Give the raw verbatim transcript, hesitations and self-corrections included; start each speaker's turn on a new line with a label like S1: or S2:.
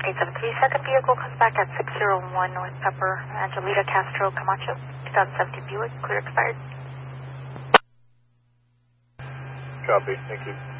S1: eight seven three, second vehicle comes back at six zero one North Pepper, Angelita Castro Camacho, twenty seventeen Buick, clear expired.
S2: Copy, thank you.